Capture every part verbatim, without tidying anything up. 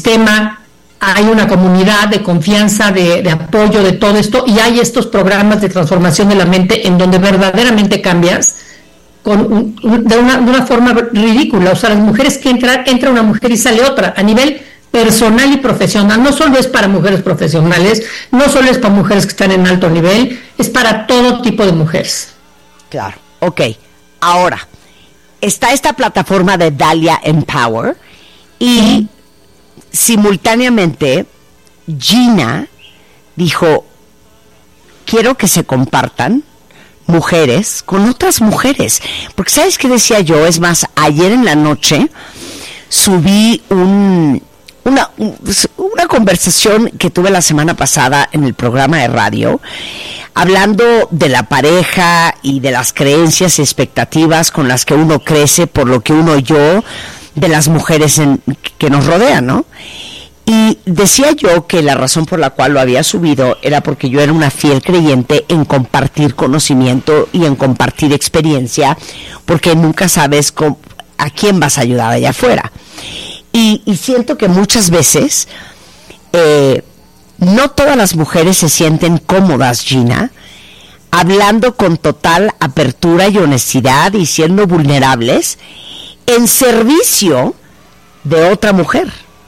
sistema, hay una comunidad de confianza, de, de apoyo, de todo esto, y hay estos programas de transformación de la mente en donde verdaderamente cambias con un, un, de, una, de una forma ridícula. O sea, las mujeres que entran, entra una mujer y sale otra, a nivel personal y profesional. No solo es para mujeres profesionales, no solo es para mujeres que están en alto nivel, es para todo tipo de mujeres. Claro, ok. Ahora, está esta plataforma de Dalia Empower y ¿sí? Simultáneamente Gina dijo, quiero que se compartan mujeres con otras mujeres, porque ¿sabes qué decía yo? Es más, ayer en la noche subí un una una conversación que tuve la semana pasada en el programa de radio, hablando de la pareja y de las creencias y expectativas con las que uno crece, por lo que uno oyó de las mujeres en, que nos rodean, ¿no? Y decía yo que la razón por la cual lo había subido era porque yo era una fiel creyente en compartir conocimiento y en compartir experiencia, porque nunca sabes cómo, a quién vas a ayudar allá afuera. Y, y siento que muchas veces eh, no todas las mujeres se sienten cómodas, Gina, hablando con total apertura y honestidad y siendo vulnerables en servicio de otra mujer.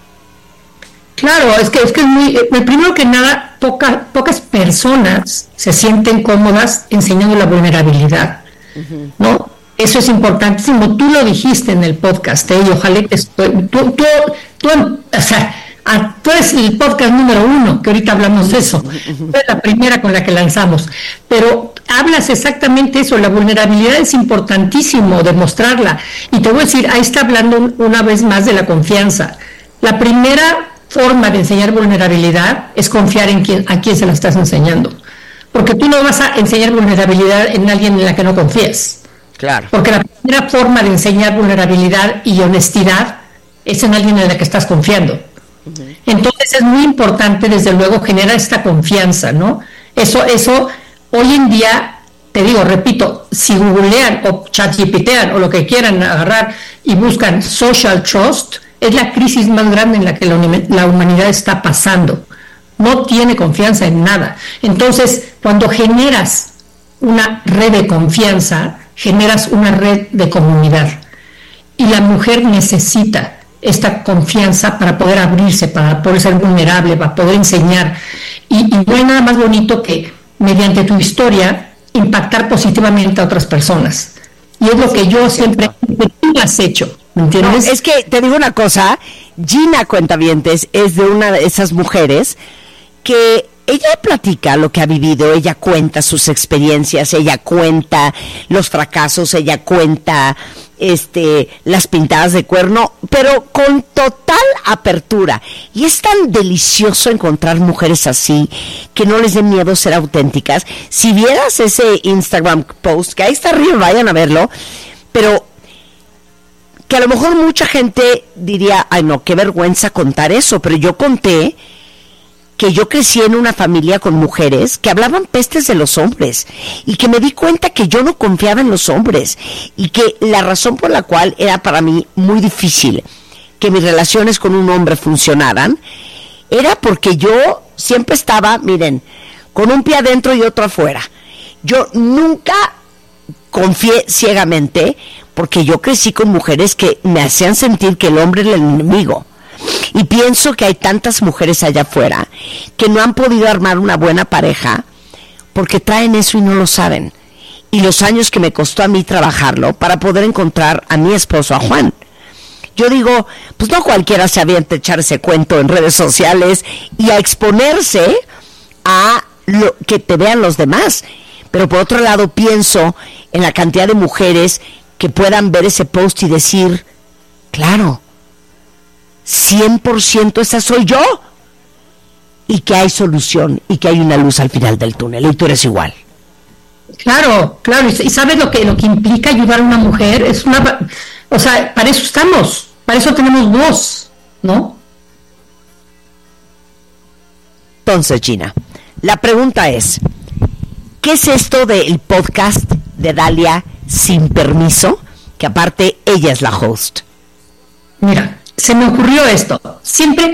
Claro, es que es que es muy, eh, primero que nada, poca, pocas personas se sienten cómodas enseñando la vulnerabilidad, uh-huh. ¿no? Eso es importantísimo. Tú lo dijiste en el podcast, ¿eh? Y ojalá que estoy, tú, tú, tú, o sea, a, tú eres el podcast número uno, que ahorita hablamos de eso. Fue la primera con la que lanzamos. Pero hablas exactamente eso, la vulnerabilidad es importantísimo demostrarla. Y te voy a decir, ahí está hablando una vez más de la confianza. La primera forma de enseñar vulnerabilidad es confiar en quién, a quién se la estás enseñando. Porque tú no vas a enseñar vulnerabilidad en alguien en la que no confíes. Claro. Porque la primera forma de enseñar vulnerabilidad y honestidad es en alguien en la que estás confiando. Uh-huh. Entonces es muy importante, desde luego, generar esta confianza, ¿no? Eso, eso, hoy en día, te digo, repito, si googlean o chatgptean o lo que quieran agarrar y buscan social trust, es la crisis más grande en la que la, la humanidad está pasando. No tiene confianza en nada. Entonces, cuando generas una red de confianza, generas una red de comunidad. Y la mujer necesita esta confianza para poder abrirse, para poder ser vulnerable, para poder enseñar. Y, y no hay nada más bonito que, mediante tu historia, impactar positivamente a otras personas. Y es lo que yo siempre, que tú has hecho, ¿me entiendes? No, es que te digo una cosa, Gina Cuentavientes es de una de esas mujeres que ella platica lo que ha vivido, ella cuenta sus experiencias, ella cuenta los fracasos, ella cuenta este las pintadas de cuerno, pero con total apertura. Y es tan delicioso encontrar mujeres así, que no les dé miedo ser auténticas. Si vieras ese Instagram post, que ahí está arriba, vayan a verlo, pero que a lo mejor mucha gente diría, ay no, qué vergüenza contar eso, pero yo conté que yo crecí en una familia con mujeres que hablaban pestes de los hombres y que me di cuenta que yo no confiaba en los hombres y que la razón por la cual era para mí muy difícil que mis relaciones con un hombre funcionaran era porque yo siempre estaba, miren, con un pie adentro y otro afuera. Yo nunca confié ciegamente porque yo crecí con mujeres que me hacían sentir que el hombre era el enemigo. Y pienso que hay tantas mujeres allá afuera que no han podido armar una buena pareja porque traen eso y no lo saben. Y los años que me costó a mí trabajarlo para poder encontrar a mi esposo, a Juan. Yo digo, pues no cualquiera se avienta a echar ese cuento en redes sociales y a exponerse a lo que te vean los demás. Pero por otro lado pienso en la cantidad de mujeres que puedan ver ese post y decir, claro, cien por ciento esa soy yo, y que hay solución y que hay una luz al final del túnel y tú eres igual. Claro, claro, y sabes lo que lo que implica ayudar a una mujer, es una, o sea, para eso estamos, para eso tenemos voz, ¿no? Entonces, Gina, la pregunta es, ¿qué es esto del podcast de Dalia Sin Permiso? Que aparte ella es la host. Mira, se me ocurrió esto. Siempre